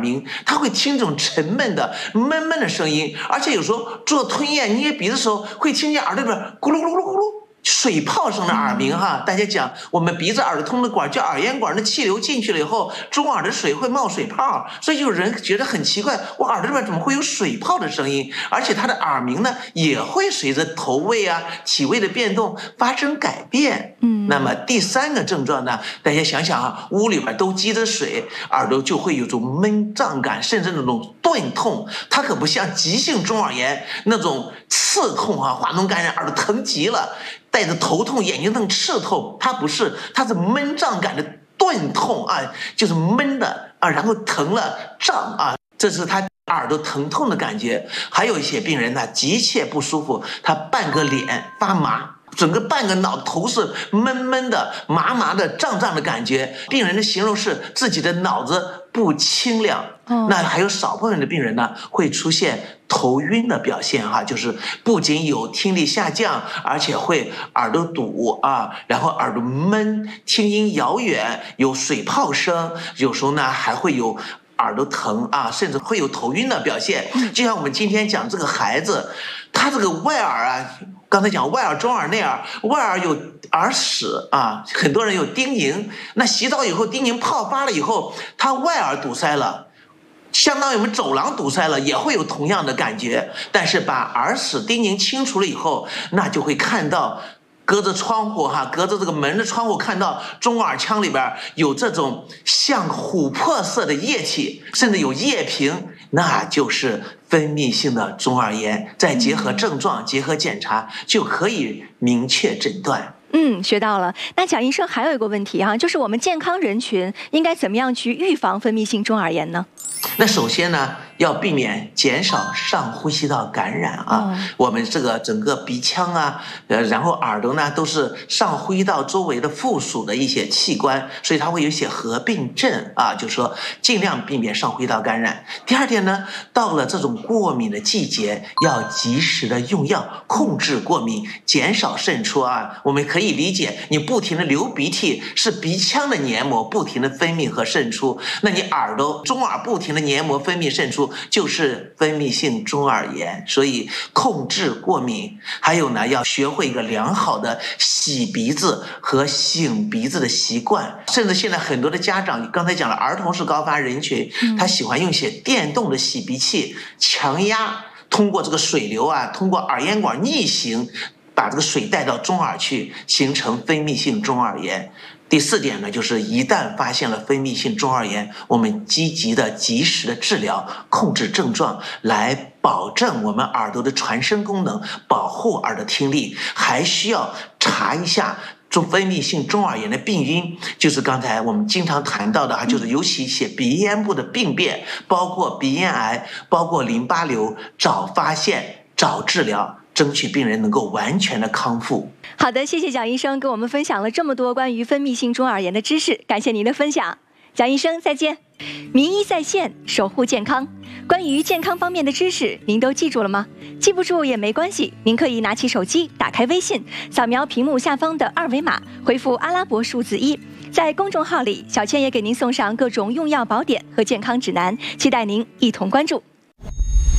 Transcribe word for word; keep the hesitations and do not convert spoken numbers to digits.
鸣，他会听这种沉闷的闷闷的声音，而且有时候做吞咽捏鼻的时候会听见耳朵里边咕噜咕噜咕噜咕噜水泡声的耳鸣哈。大家讲我们鼻子耳朵通的管叫耳咽管，那气流进去了以后，中耳的水会冒水泡，所以有人觉得很奇怪，我耳朵里边怎么会有水泡的声音？而且他的耳鸣呢也会随着头位啊体位的变动发生改变。嗯，那么第三个症状呢，大家想想啊，屋里边都积着水，耳朵就会有种闷胀感，甚至那种钝痛。它可不像急性中耳炎那种刺痛啊，化脓感染耳朵疼极了，带着头痛眼睛疼刺痛，它不是，它是闷胀感的钝痛啊，就是闷的啊，然后疼了胀啊，这是他耳朵疼痛的感觉。还有一些病人呢急切不舒服，他半个脸发麻，整个半个脑头是闷闷的麻麻的胀胀的感觉，病人的形容是自己的脑子不清亮。哦，那还有少部分的病人呢会出现头晕的表现哈，就是不仅有听力下降，而且会耳朵堵啊，然后耳朵闷，听音遥远，有水泡声，有时候呢还会有耳朵疼啊，甚至会有头晕的表现。就像我们今天讲这个孩子，他这个外耳啊，刚才讲外耳、中耳、内耳，外耳有耳屎啊，很多人有丁宁，那洗澡以后丁宁泡发了以后，他外耳堵塞了，相当于我们走廊堵塞了，也会有同样的感觉。但是把耳屎丁宁清除了以后，那就会看到隔着窗户哈，隔着这个门的窗户看到中耳腔里边有这种像琥珀色的液体，甚至有液瓶，那就是分泌性的中耳炎。再结合症状，结合检查，就可以明确诊断。 嗯，学到了。那蒋医生还有一个问题哈，就是我们健康人群应该怎么样去预防分泌性中耳炎呢？ 那首先呢，要避免减少上呼吸道感染啊。哦、我们这个整个鼻腔啊，呃，然后耳朵呢，都是上呼吸道周围的附属的一些器官，所以它会有一些合并症啊，就是说尽量避免上呼吸道感染。第二点呢，到了这种过敏的季节，要及时的用药控制过敏，减少渗出啊。我们可以理解，你不停的流鼻涕是鼻腔的黏膜不停的分泌和渗出，那你耳朵中耳不停的黏膜分泌渗出，就是分泌性中耳炎。所以控制过敏，还有呢，要学会一个良好的洗鼻子和擤鼻子的习惯。甚至现在很多的家长，刚才讲了，儿童是高发人群，他喜欢用一些电动的洗鼻器，强压，通过这个水流啊，通过耳咽管逆行，把这个水带到中耳去，形成分泌性中耳炎。第四点呢，就是一旦发现了分泌性中耳炎，我们积极的、及时的治疗，控制症状，来保证我们耳朵的传声功能，保护耳朵听力。还需要查一下中分泌性中耳炎的病因，就是刚才我们经常谈到的啊，就是尤其一些鼻咽部的病变，包括鼻咽癌，包括淋巴瘤，早发现，早治疗，争取病人能够完全的康复。 好的，谢谢蒋医生给我们分享了这么多关于分泌性中耳炎的知识，感谢您的分享。蒋医生再见。名医在线，守护健康。关于健康方面的知识，您都记住了吗？记不住也没关系，您可以拿起手机，打开微信，扫描屏幕下方的二维码，回复阿拉伯数字一。在公众号里，小倩也给您送上各种用药宝典和健康指南，期待您一同关注。